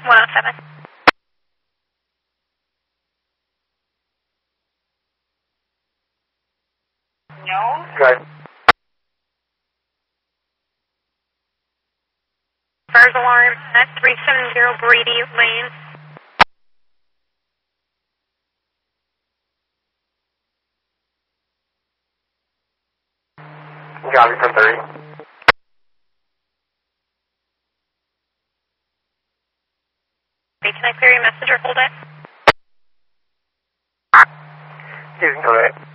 107. No. Good. Fires alarm at 370 Brady Lane. Copy for 30. Can I clear your message or hold it? You can go ahead.